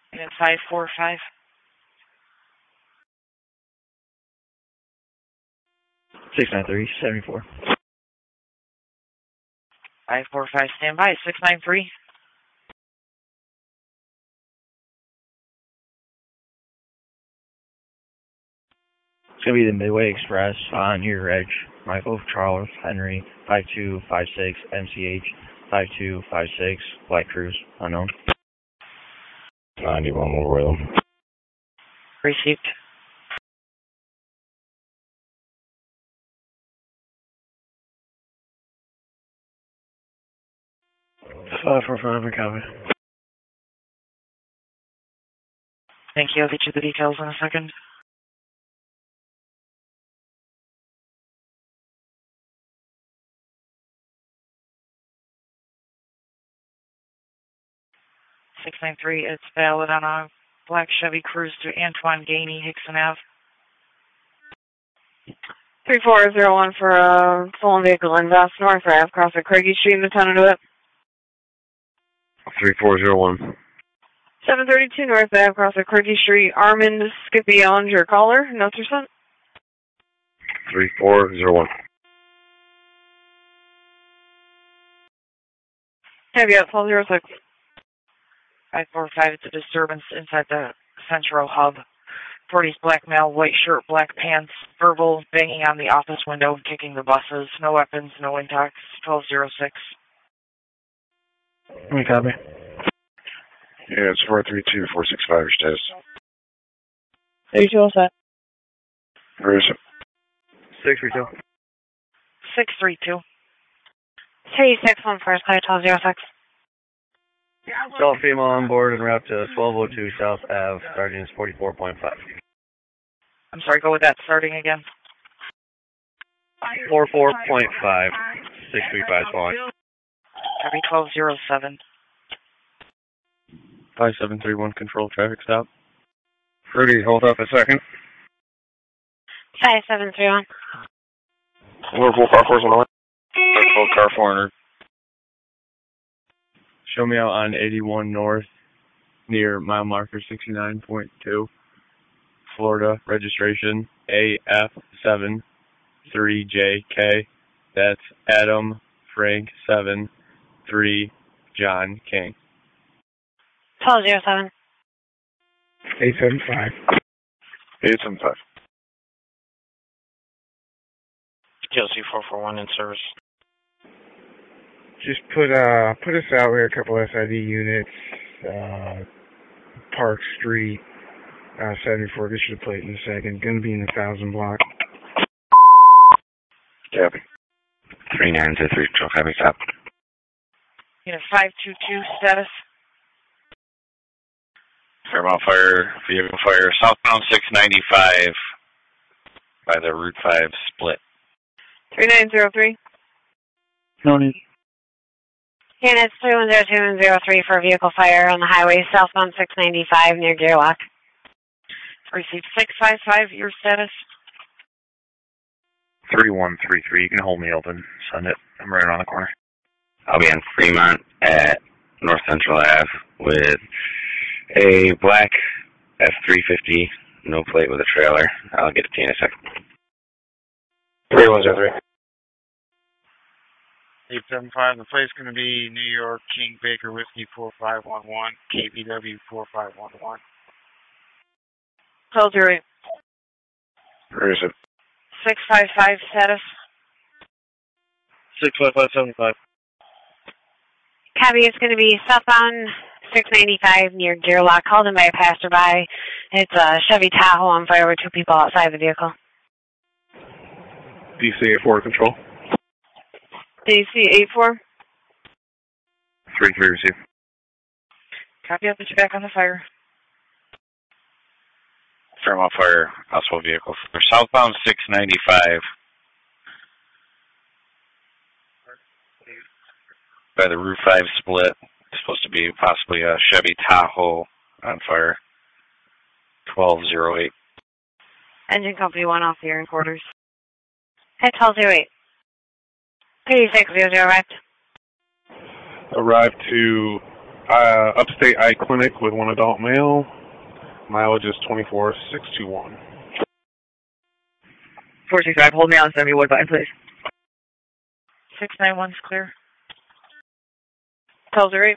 And 545. 693-74. 545, stand by. 693. It's going to be the Midway Express on your edge. Michael Charles Henry 5256 MCH 5256 Black Cruise unknown. 91 more with them. Received. Five four five, I copy. Thank you. I'll get you the details in a second. .693, it's valid on a black Chevy Cruise to Antoine Gainey, Hickson Ave. 3401 for a stolen vehicle in West North Ave, cross at Craigie Street in the town of DeWitt. 3401. 732 North Ave, cross at Craigie Street, Armand Skippy Ellinger, caller, notes are sent. 3401. Have you at 1206. 545, it's a disturbance inside the Central Hub. 40's black male, white shirt, black pants, verbal, banging on the office window, kicking the buses, no weapons, no intox, 1206. I copy. Yeah, it's 432-465, your status. 32 all set. Where is it? 632. 632. 3614, Clay 1206. Adult female on board en route to 1202 South Ave, starting is 44.5. I'm sorry, go with that starting again. 44.5. 635 spot. Copy 1207. 5731, control traffic stop. Fruity, hold up a second. 5731. Liverpool car 4's on the way. Liverpool car 400. Show me out on 81 North, near mile marker 69.2, Florida, registration AF73JK. That's Adam Frank 73 John King. 1207. 875. 875. GLC 441 in service. Just put us out here, a couple SID units, Park Street, 74. Get you the plate in a second. Gonna be in the 1000 block. Copy. 3923, control traffic stop. Unit 522, status. Fairmount Fire, vehicle fire, southbound 695 by the Route 5 split. 3903. No need. Units 3102 and 03 for vehicle fire on the highway southbound 695 near Deerlock. Received 655, your status. 3133, you can hold me open. Send it. I'm right around the corner. I'll be on Fremont at North Central Ave with a black F350, no plate with a trailer. I'll get it to you in a second. 3103. 875, the place going to be New York King Baker Whiskey 4511, KBW 4511. 1208. Where is it? 655, status. 65575. Copy, it's going to be southbound 695 near Deerlock. Called in by a passerby. It's a Chevy Tahoe on fire with two people outside the vehicle. DC-84 control. DC-84. 33 receive. Copy, I'll put you back on the fire. Fairmount Fire, possible vehicle. For southbound 695 by the Route 5 split. It's supposed to be possibly a Chevy Tahoe on fire. 1208. Engine company 1 off the air in quarters. At 1208. 3600 arrived. Arrived to Upstate Eye Clinic with one adult male. Mileage is 24,621. 465, hold me on 70 Woodbine, please. 691's clear. Tells her 8.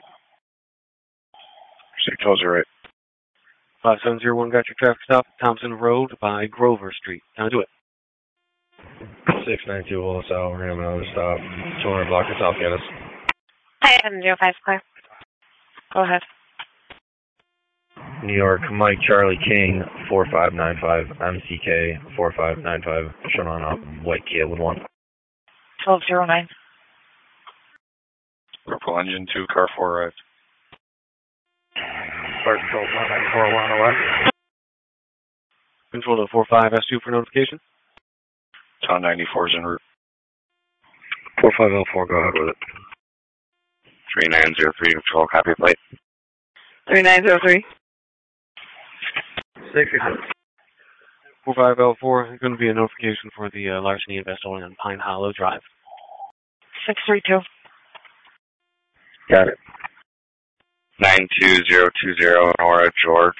Tells her right. 5701 got your traffic stop, Thompson Road by Grover Street. Now do it. 692 Willis Out. We're going to have another stop. 200 block of South Guinness. Hi, 705 clear. Go ahead. New York, Mike Charlie King, 4595, MCK, 4595, shown on a white Kia with one. 1209. Purple engine 2, car 4 arrived. Fire Control 194 101. Control to 45S2 for notification. Ton 94 is en route. 4504, go ahead with it. 3903, control, copy plate. 3903. 45L4 is going to be a notification for the larceny and vessel on Pine Hollow Drive. 632. Got it. 92020, Nora George,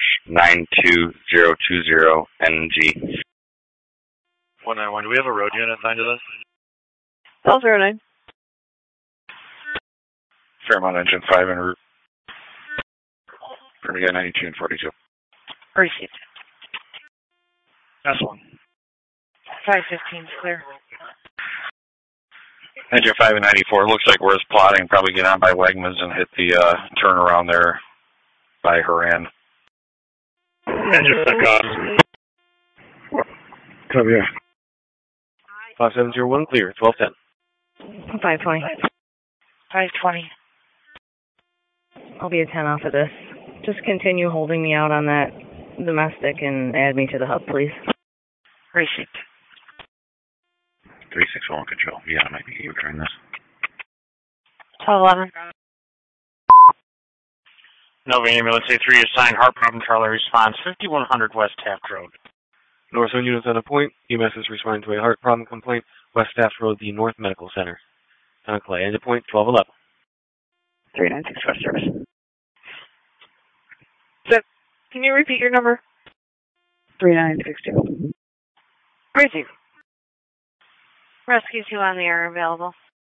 92020, NG. 191, do we have a road unit assigned to this? Tells her 9. Fairmont engine 5 en route. We're going to get 92 and 42. Received. That's one. 515's clear. Engine 5 and 94. Looks like we're plotting. Probably get on by Wegmans and hit the turnaround there by Haran. Engine 5 cost. Come here. 5701 clear, 1210. 520. 520. I'll be a 10 off of this. Just continue holding me out on that domestic and add me to the hub, please. Received. 3601 control. Yeah, I might be returning this. 1211. Nova Ambulance A3 assigned heart problem Charlie response 5100 West Taft Road. North Zone units on a point. EMS is responding to a heart problem complaint. West Taft Road, the North Medical Center. On Clay, end of point 1211. 396 West Service. So, can you repeat your number? 3962. Receive. Rescue 2 on the air available.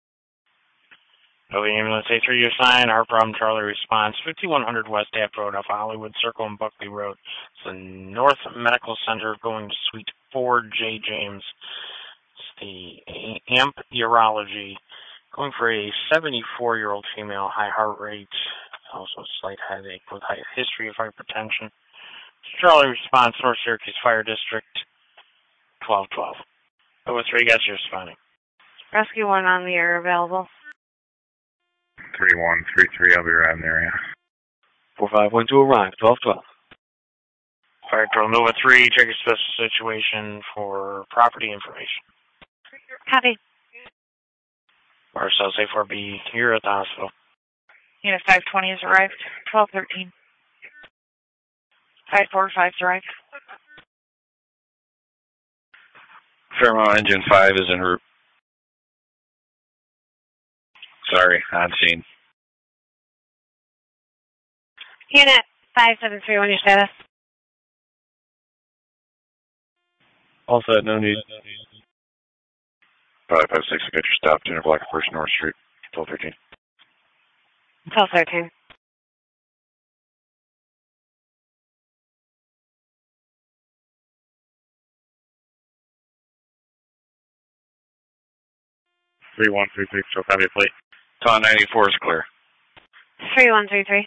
Nova Ambulance A3 assigned heart problem Charlie response 5100 West Taft Road off Hollywood Circle and Buckley Road. It's the North Medical Center going to Suite 4, J. James. It's the AMP Urology. Going for a 74-year-old female, high heart rate, also slight headache with high history of hypertension. Charlie response, North Syracuse Fire District, 1212. Over 3 guys are responding. Rescue 1 on the air available. 3133, I'll be right in the area. 4512 arrive, 1212. Fire Control Nova 3, check your special situation for property information. Copy. Marcel A4B, you're at the hospital. Unit 520 has arrived. 1213. 545's arrived. Fairmont engine 5 is en route. Sorry, on scene. Unit 5731, your status. All set, no need. 556, get your stop. Dinner block of First North Street, 1213. 1213. So copy a plate. Ton 94 is clear. 3133.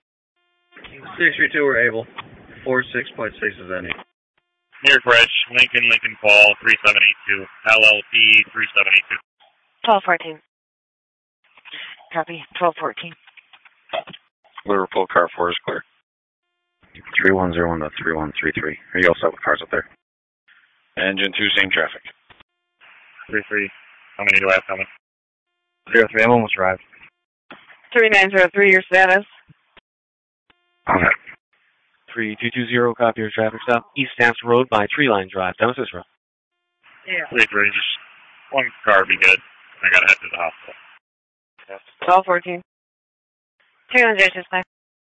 632, we're able. 46.6 is ending. New York Bridge, Lincoln Fall, 3782. LLP 3782. 1214. Copy. 1214. Liverpool car 4 is clear. 3101 to 3133. Are you all set with cars up there? Engine 2, same traffic. 33. How many do I have coming? 03, I'm almost arrived. 3903, your status. Okay. 3220, copy your traffic stop. East Taft Road by Tree Line Drive, down Cicero. Yeah. 33, just one car would be good. I gotta head to the hospital. 1214. 3165.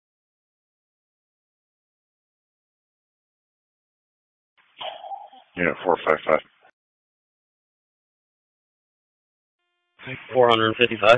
Unit 455. 455.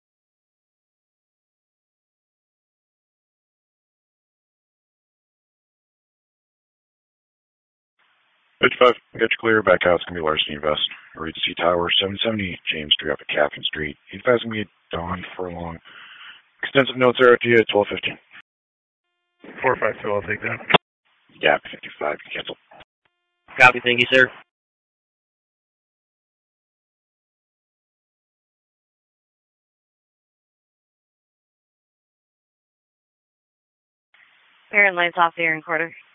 Pitch 5, get you clear, back out, it's going to be Larceny Vest. Regency Tower, 770, James Street up at Captain Street. Advising me at dawn for a long. Extensive notes are out to you at 12:15. 452, I'll take that. Gap 55, cancel. Copy, thank you, sir. Parent lights off the air and quarter.